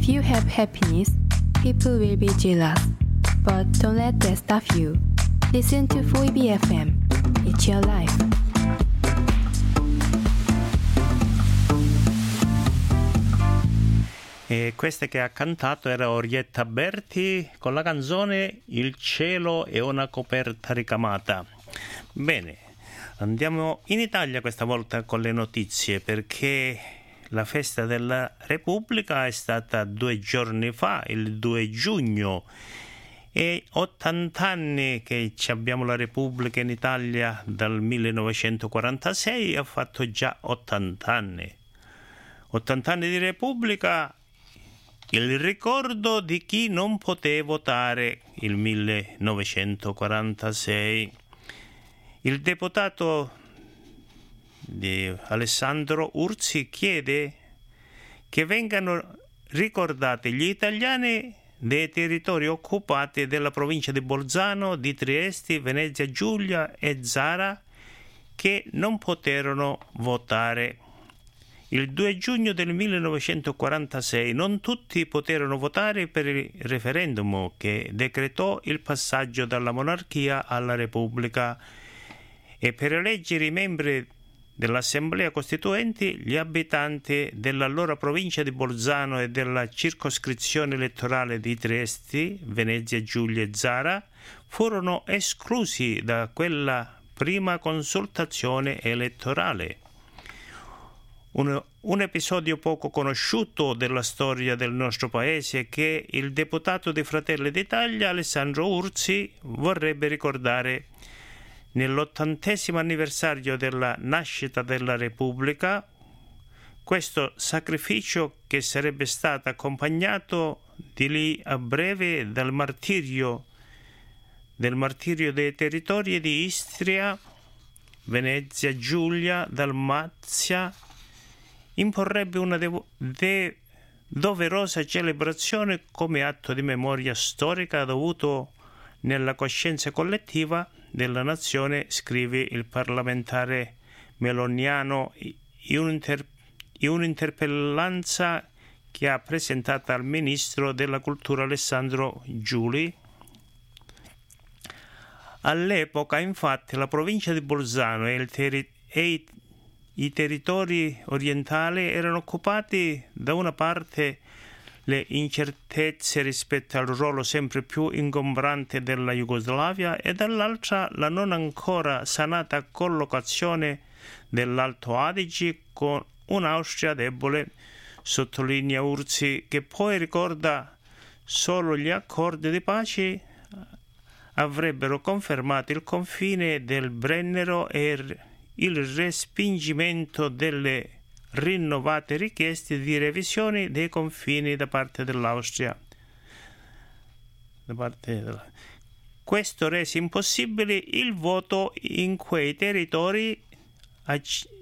If you have happiness, people will be jealous. But don't let that stop you. Listen to 4EB FM. It's your life. E questa che ha cantato era Orietta Berti con la canzone Il cielo è una coperta ricamata. Bene, andiamo in Italia questa volta con le notizie, perché la festa della Repubblica è stata 2 giorni fa, il 2 giugno, e 80 anni che abbiamo la Repubblica in Italia dal 1946, ha fatto già 80 anni. 80 anni di Repubblica. Il ricordo di chi non poté votare il 1946. Il deputato di Alessandro Ursi chiede che vengano ricordati gli italiani dei territori occupati della provincia di Bolzano, di Trieste, Venezia Giulia e Zara che non poterono votare. Il 2 giugno del 1946 non tutti poterono votare per il referendum che decretò il passaggio dalla monarchia alla repubblica, e per eleggere i membri dell'Assemblea Costituente gli abitanti dell'allora provincia di Bolzano e della circoscrizione elettorale di Trieste, Venezia Giulia e Zara furono esclusi da quella prima consultazione elettorale. Un episodio poco conosciuto della storia del nostro paese che il deputato di Fratelli d'Italia Alessandro Ursi vorrebbe ricordare. Nell'80° anniversario della nascita della Repubblica, questo sacrificio, che sarebbe stato accompagnato di lì a breve dal martirio dei territori di Istria, Venezia Giulia, Dalmazia, imporrebbe una doverosa celebrazione come atto di memoria storica dovuto nella coscienza collettiva della nazione, scrive il parlamentare meloniano in un'interpellanza che ha presentato al ministro della cultura Alessandro Giuli. All'epoca, infatti, la provincia di Bolzano e i territori orientali erano occupati da una parte le incertezze rispetto al ruolo sempre più ingombrante della Jugoslavia e dall'altra la non ancora sanata collocazione dell'Alto Adige con un'Austria debole, sottolinea Ursi, che poi ricorda solo gli accordi di pace avrebbero confermato il confine del Brennero e il respingimento delle rinnovate richieste di revisione dei confini da parte dell'Austria. Questo rese impossibile il voto in quei territori a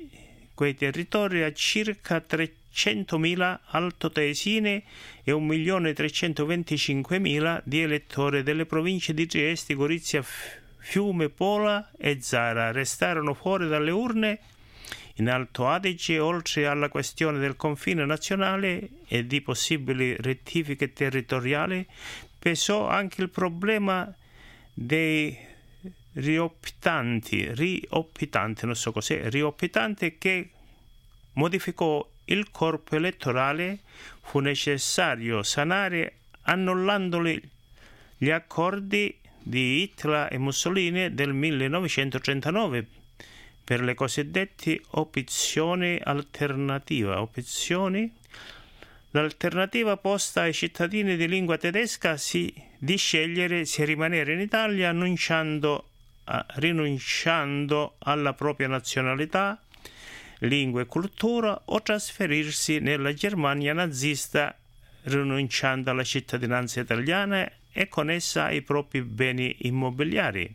circa 300.000 altoatesini e 1.325.000 di elettori delle province di Trieste, Gorizia, Fiume, Pola e Zara restarono fuori dalle urne. In Alto Adige, oltre alla questione del confine nazionale e di possibili rettifiche territoriali, pesò anche il problema dei rioptanti che modificò il corpo elettorale. Fu necessario sanare annullandoli gli accordi di Hitler e Mussolini del 1939 per le cosiddette opzioni alternativa. L'alternativa posta ai cittadini di lingua tedesca di scegliere se rimanere in Italia rinunciando alla propria nazionalità, lingua e cultura, o trasferirsi nella Germania nazista rinunciando alla cittadinanza italiana e con essa ai propri beni immobiliari.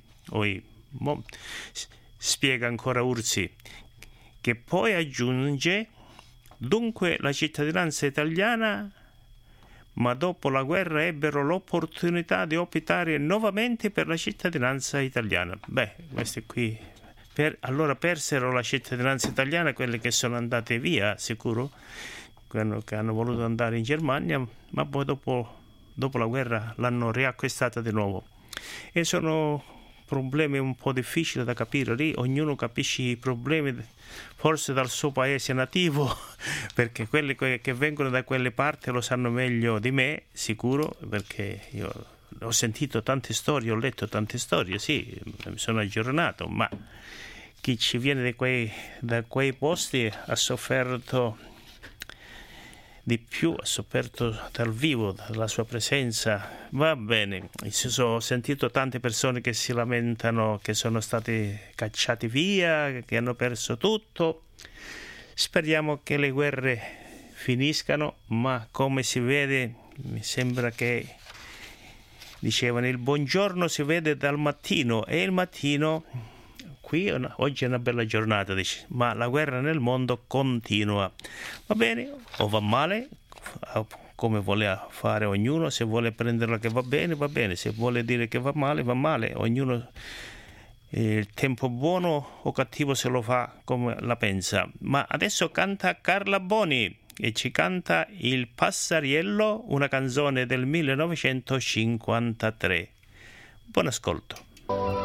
Spiega ancora Ursi, che poi aggiunge: dunque la cittadinanza italiana, ma dopo la guerra ebbero l'opportunità di optare nuovamente per la cittadinanza italiana. Questi qui allora persero la cittadinanza italiana quelli che sono andati via, sicuro. che hanno voluto andare in Germania, ma poi dopo la guerra l'hanno riacquistata di nuovo. E sono problemi un po' difficili da capire lì, ognuno capisce i problemi forse dal suo paese nativo, perché quelli che vengono da quelle parti lo sanno meglio di me, sicuro, perché io ho sentito tante storie, ho letto tante storie, sì, mi sono aggiornato, ma chi ci viene da quei posti ha sofferto di più, ha sofferto dal vivo, dalla sua presenza. Va bene, ho sentito tante persone che si lamentano che sono stati cacciati via, che hanno perso tutto. Speriamo che le guerre finiscano, ma come si vede, mi sembra che dicevano il buongiorno si vede dal mattino, e il mattino qui oggi è una bella giornata, dice, ma la guerra nel mondo continua. Va bene o va male, come vuole fare ognuno. Se vuole prenderla che va bene, se vuole dire che va male, ognuno il tempo buono o cattivo se lo fa come la pensa. Ma adesso canta Carla Boni e ci canta Il Passariello, una canzone del 1953. Buon ascolto.